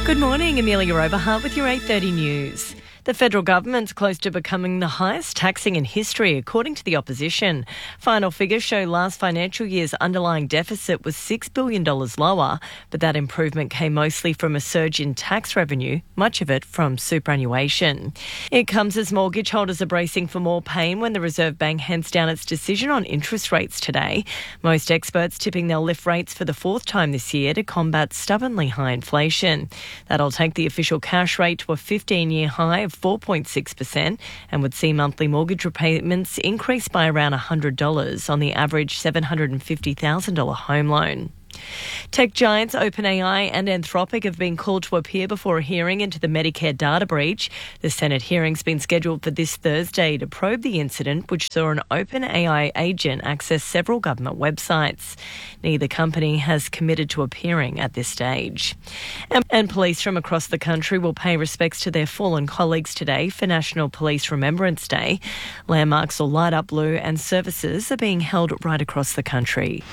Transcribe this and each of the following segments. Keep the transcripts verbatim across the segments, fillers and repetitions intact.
Good morning, Amelia Overhart with your eight thirty news. The federal government's close to becoming the highest taxing in history, according to the opposition. Final figures show last financial year's underlying deficit was six billion dollars lower, but that improvement came mostly from a surge in tax revenue, much of it from superannuation. It comes as mortgage holders are bracing for more pain when the Reserve Bank hands down its decision on interest rates today. Most experts tipping they'll lift rates for the fourth time this year to combat stubbornly high inflation. That'll take the official cash rate to a fifteen-year high of four point six percent and would see monthly mortgage repayments increase by around one hundred dollars on the average seven hundred fifty thousand dollars home loan. Tech giants OpenAI and Anthropic have been called to appear before a hearing into the Medicare data breach. The Senate hearing's been scheduled for this Thursday to probe the incident, which saw an OpenAI agent access several government websites. Neither company has committed to appearing at this stage. And, and police from across the country will pay respects to their fallen colleagues today for National Police Remembrance Day. Landmarks will light up blue and services are being held right across the country.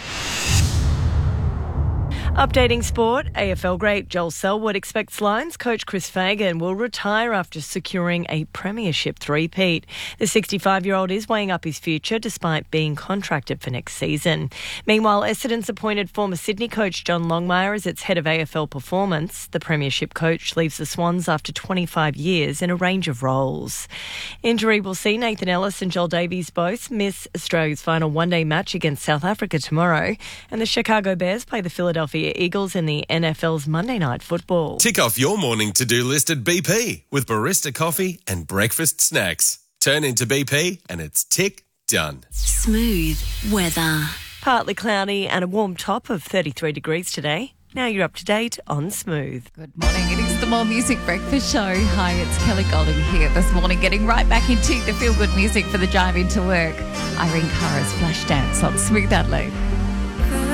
Updating sport, A F L great Joel Selwood expects Lions coach Chris Fagan will retire after securing a premiership three-peat. The sixty-five-year-old is weighing up his future despite being contracted for next season. Meanwhile, Essendon's appointed former Sydney coach John Longmire as its head of A F L performance. The premiership coach leaves the Swans after twenty-five years in a range of roles. Injury will see Nathan Ellis and Joel Davies both miss Australia's final one-day match against South Africa tomorrow, and the Chicago Bears play the Philadelphia Eagles in the N F L's Monday Night Football. Tick off your morning to-do list at B P with barista coffee and breakfast snacks. Turn into B P and it's tick done. Smooth weather. Partly cloudy and a warm top of thirty-three degrees today. Now you're up to date on Smooth. Good morning. It is the More Music Breakfast Show. Hi, it's Kelly Golding here this morning, getting right back into the feel-good music for the drive into work. Irene Cara's Flash Dance on Smooth Adelaide.